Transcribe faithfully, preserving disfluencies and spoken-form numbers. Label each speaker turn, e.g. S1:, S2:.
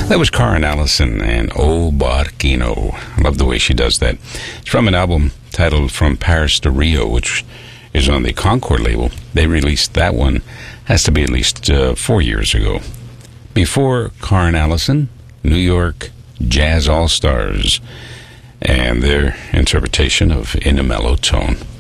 S1: That was Karen Allison and O Barquino. I love the way she does that. It's from an album titled From Paris to Rio, which is on the Concord label. They released that one, has to be at least uh, four years ago. Before Karen Allison, New York Jazz All-Stars and their interpretation of In a Mellow Tone.